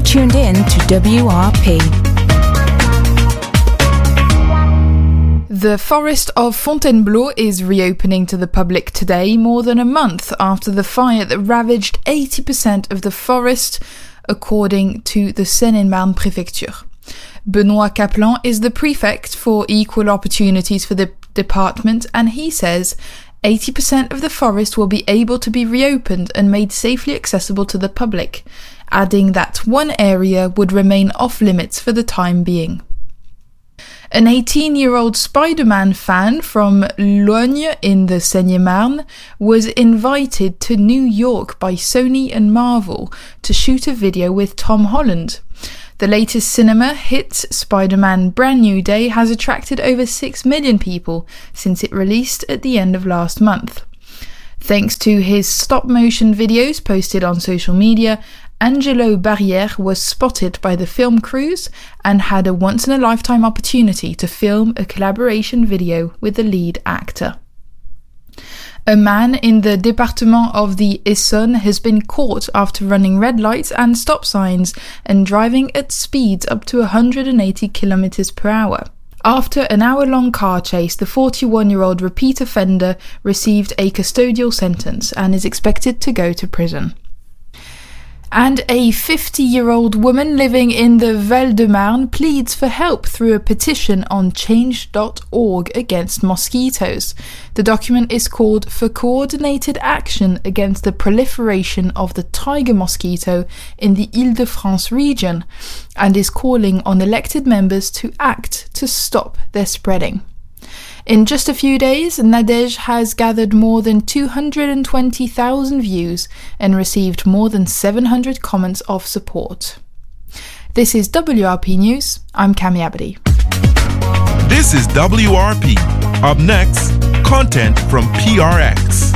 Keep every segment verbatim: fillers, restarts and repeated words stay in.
tuned in to W R P. The forest of Fontainebleau is reopening to the public today, more than a month after the fire that ravaged eighty percent of the forest, according to the Seine-et-Marne Prefecture. Benoît Kaplan is the prefect for equal opportunities for the department, and he says eighty percent of the forest will be able to be reopened and made safely accessible to the public, adding that one area would remain off-limits for the time being. An eighteen-year-old Spider-Man fan from Logne in the Seine-et-Marne was invited to New York by Sony and Marvel to shoot a video with Tom Holland. The latest cinema hit, Spider-Man Brand New Day, has attracted over six million people since it released at the end of last month. Thanks to his stop-motion videos posted on social media, Angelo Barrière was spotted by the film crews and had a once-in-a-lifetime opportunity to film a collaboration video with the lead actor. A man in the département of the Essonne has been caught after running red lights and stop signs and driving at speeds up to one hundred eighty kilometers per hour. After an hour-long car chase, the forty-one-year-old repeat offender received a custodial sentence and is expected to go to prison. And a fifty-year-old woman living in the Val-de-Marne pleads for help through a petition on change dot org against mosquitoes. The document is called For Coordinated Action Against the Proliferation of the Tiger Mosquito in the Île-de-France region, and is calling on elected members to act to stop their spreading. In just a few days, Nadège has gathered more than two hundred twenty thousand views and received more than seven hundred comments of support. This is W R P News. I'm Cami Abadi. This is W R P. Up next, content from P R X.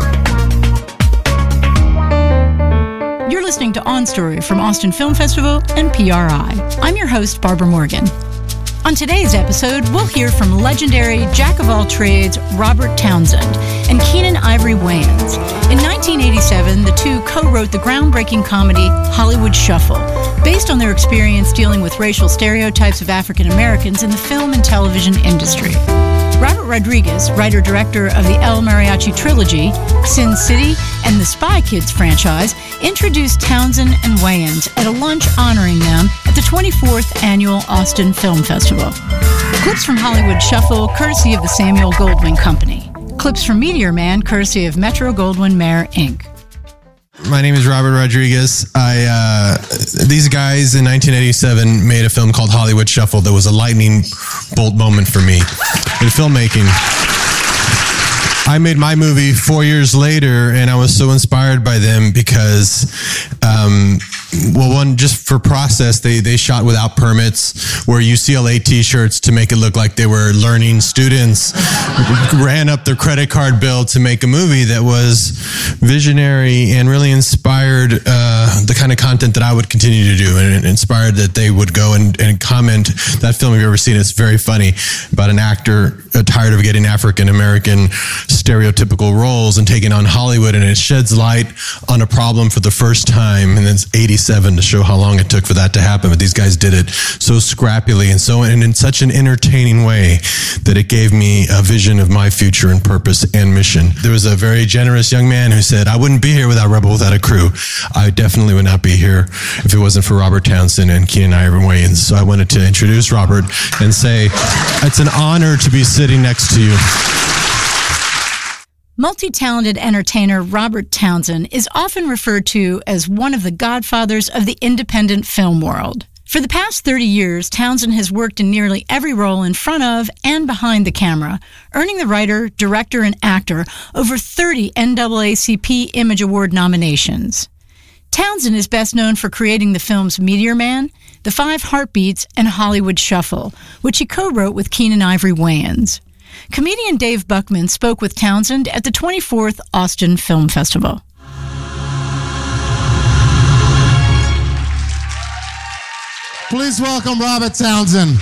You're listening to On Story from Austin Film Festival and P R I. I'm your host, Barbara Morgan. On today's episode, we'll hear from legendary jack-of-all-trades Robert Townsend and Keenen Ivory Wayans. In nineteen eighty-seven, the two co-wrote the groundbreaking comedy Hollywood Shuffle, based on their experience dealing with racial stereotypes of African Americans in the film and television industry. Robert Rodriguez, writer-director of the El Mariachi trilogy, Sin City, and the Spy Kids franchise, introduced Townsend and Wayans at a lunch honoring them at the twenty-fourth Annual Austin Film Festival. Clips from Hollywood Shuffle, courtesy of the Samuel Goldwyn Company. Clips from Meteor Man, courtesy of Metro-Goldwyn-Mayer, Incorporated. My name is Robert Rodriguez. I uh, these guys in nineteen eighty-seven made a film called Hollywood Shuffle that was a lightning bolt moment for me in filmmaking. I made my movie four years later, and I was so inspired by them because, um, well, one, just for process, they, they shot without permits, wore U C L A t-shirts to make it look like they were learning students, ran up their credit card bill to make a movie that was visionary and really inspired uh, the kind of content that I would continue to do, and it inspired that they would go and, and comment. That film, if you've ever seen it, it's very funny, about an actor uh, tired of getting African-American stereotypical roles and taking on Hollywood, and it sheds light on a problem for the first time. And it's eighty-seven to show how long it took for that to happen, but these guys did it so scrappily and so and in such an entertaining way that it gave me a vision of my future and purpose and mission. There was a very generous young man who said, I wouldn't be here without Rebel Without a Crew. I definitely would not be here if it wasn't for Robert Townsend and Keenen Ivory Wayans. So I wanted to introduce Robert and say, it's an honor to be sitting next to you. Multi-talented entertainer Robert Townsend is often referred to as one of the godfathers of the independent film world. For the past thirty years, Townsend has worked in nearly every role in front of and behind the camera, earning the writer, director, and actor over thirty N double A C P Image Award nominations. Townsend is best known for creating the films Meteor Man, The Five Heartbeats, and Hollywood Shuffle, which he co-wrote with Keenen Ivory Wayans. Comedian Dave Buckman spoke with Townsend at the twenty-fourth Austin Film Festival. Please welcome Robert Townsend.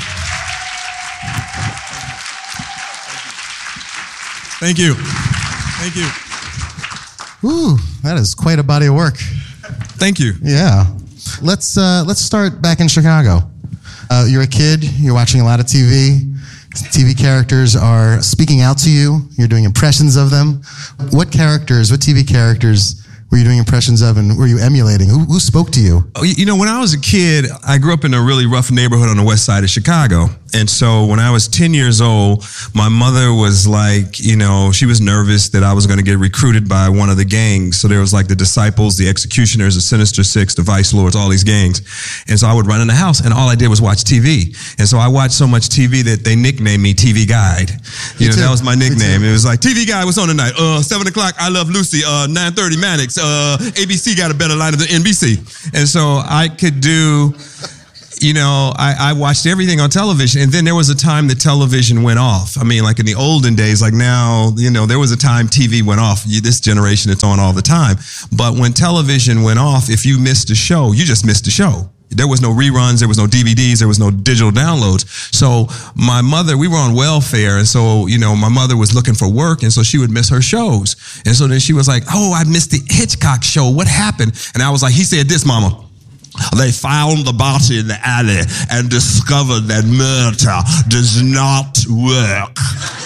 Thank you. Thank you. Ooh, that is quite a body of work. Thank you. Yeah. Let's uh, let's start back in Chicago. Uh, you're a kid. You're watching a lot of T V. T V characters are speaking out to you. You're doing impressions of them. What characters, what T V characters were you doing impressions of, and were you emulating? Who, who spoke to you? Oh, you know, when I was a kid, I grew up in a really rough neighborhood on the west side of Chicago. And so when I was ten years old, my mother was like, you know, she was nervous that I was going to get recruited by one of the gangs. So there was like the Disciples, the Executioners, the Sinister Six, the Vice Lords, all these gangs. And so I would run in the house, and all I did was watch T V. And so I watched so much T V that they nicknamed me T V Guide. You know, that was my nickname. It was like, T V Guide, what's on tonight? Uh, seven o'clock, I Love Lucy. Uh, nine thirty, Mannix. Uh, A B C got a better lineup than N B C. And so I could do... You know, I, I watched everything on television, and then there was a time that television went off. I mean, like in the olden days, like now, you know, there was a time T V went off. You, this generation, it's on all the time. But when television went off, if you missed a show, you just missed a show. There was no reruns, there was no D V Ds, there was no digital downloads. So my mother, we were on welfare, and so, you know, my mother was looking for work, and so she would miss her shows. And so then she was like, oh, I missed the Hitchcock show. What happened? And I was like, he said this, Mama. They found the body in the alley and discovered that murder does not work.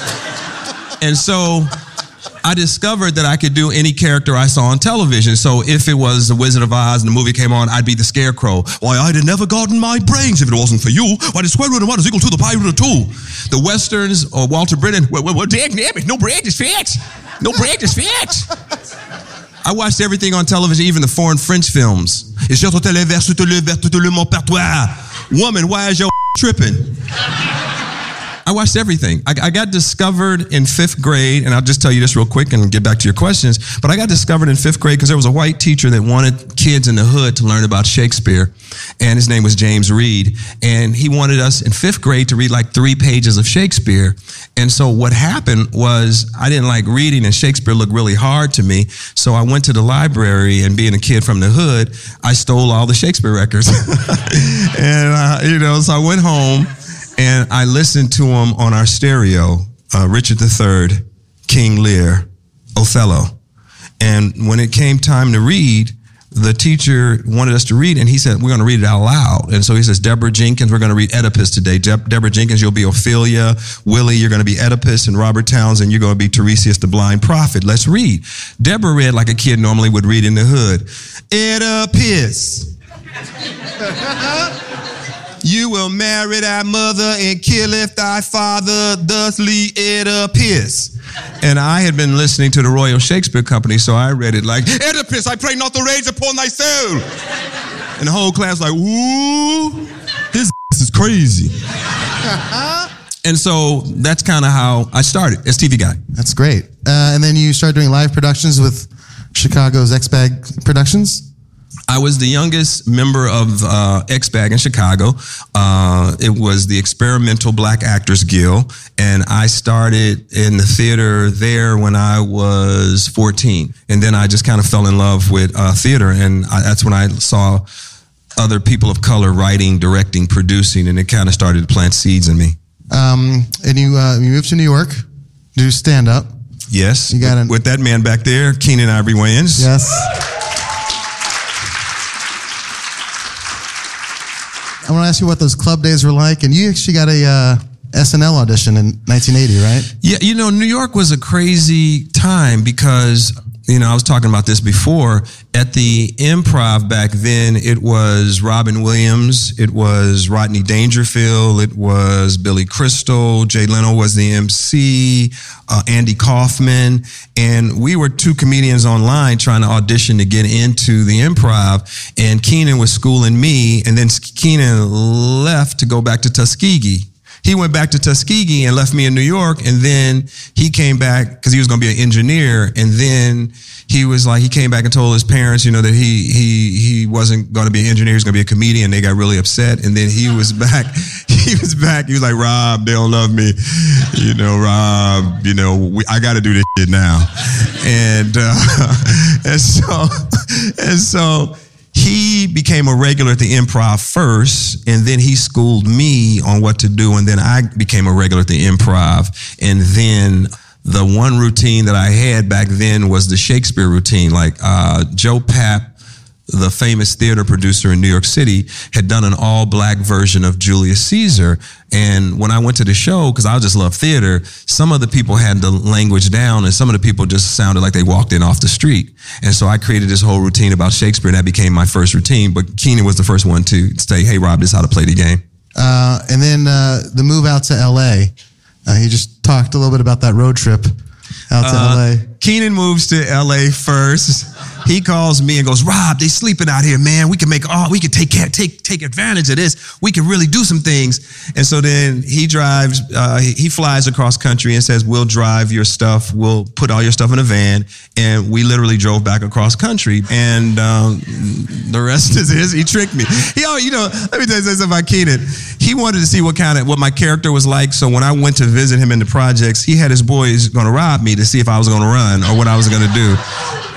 And so I discovered that I could do any character I saw on television. So if it was The Wizard of Oz and the movie came on, I'd be the Scarecrow. Why, I'd have never gotten my brains if it wasn't for you. Why, the square root of one is equal to the pi root of two. The Westerns, or Walter Brennan, well, well, well dang it, no bread is fat. No bread is fat. I watched everything on television, even the foreign French films. It's just le vers tout le vers tout le mon patois. Woman, why is your tripping? I watched everything. I, I got discovered in fifth grade, and I'll just tell you this real quick and get back to your questions, but I got discovered in fifth grade because there was a white teacher that wanted kids in the hood to learn about Shakespeare, and his name was James Reed, and he wanted us in fifth grade to read like three pages of Shakespeare. And so what happened was I didn't like reading, and Shakespeare looked really hard to me, so I went to the library, and being a kid from the hood, I stole all the Shakespeare records. and, uh, you know, so I went home, and I listened to him on our stereo, uh, Richard the Third, King Lear, Othello. And when it came time to read, the teacher wanted us to read, and he said, we're going to read it out loud. And so he says, Deborah Jenkins, we're going to read Oedipus today. De- Deborah Jenkins, you'll be Ophelia. Willie, you're going to be Oedipus. And Robert Townsend, you're going to be Tiresias the blind prophet. Let's read. Deborah read like a kid normally would read in the hood. Oedipus. You will marry thy mother and killeth thy father, thusly Oedipus. And I had been listening to the Royal Shakespeare Company, so I read it like, Oedipus, I pray not the rage upon thy soul. And the whole class like, ooh, his is crazy. And so that's kind of how I started as T V guy. That's great. Uh, and then you started doing live productions with Chicago's X-Bag Productions? I was the youngest member of uh, X-Bag in Chicago. Uh, it was the Experimental Black Actors Guild, and I started in the theater there when I was fourteen. And then I just kind of fell in love with uh, theater, and I, that's when I saw other people of color writing, directing, producing, and it kind of started to plant seeds in me. Um, and you, uh, you moved to New York, do stand-up. Yes, you got with, with that man back there, Keenan Ivory Wayans. Yes. I want to ask you what those club days were like, and you actually got a uh, S N L audition in nineteen eighty, right? Yeah, you know, New York was a crazy time because, you know, I was talking about this before. At the Improv back then, it was Robin Williams, it was Rodney Dangerfield, it was Billy Crystal, Jay Leno was the M C, uh, Andy Kaufman, and we were two comedians online trying to audition to get into the Improv, and Keenan was schooling me, and then Keenan left to go back to Tuskegee. He went back to Tuskegee and left me in New York, and then he came back because he was going to be an engineer, and then he was like, he came back and told his parents, you know, that he he he wasn't going to be an engineer, he was going to be a comedian. They got really upset, and then he was back. He was back. He was like, Rob, they don't love me, you know, Rob, you know, we, I got to do this shit now, and uh, and so and so. He became a regular at the Improv first, and then he schooled me on what to do, and then I became a regular at the Improv. And then the one routine that I had back then was the Shakespeare routine. Like uh, Joe Papp the famous theater producer in New York City, had done an all-black version of Julius Caesar. And when I went to the show, because I just love theater, some of the people had the language down, and some of the people just sounded like they walked in off the street. And so I created this whole routine about Shakespeare, and that became my first routine. But Keenen was the first one to say, hey, Rob, this is how to play the game. Uh, and then uh, the move out to L A. Uh, he just talked a little bit about that road trip out to uh, L A. Keenen moves to L A first. He calls me and goes, Rob, they sleeping out here, man. We can make all, we can take care, take take advantage of this. We can really do some things. And so then he drives, uh, he, he flies across country and says, we'll drive your stuff. We'll put all your stuff in a van. And we literally drove back across country. And um, the rest is his. He tricked me. He, you know, let me tell you something about Keenen. He wanted to see what kind of, what my character was like. So when I went to visit him in the projects, he had his boys going to rob me to see if I was going to run or what I was going to do.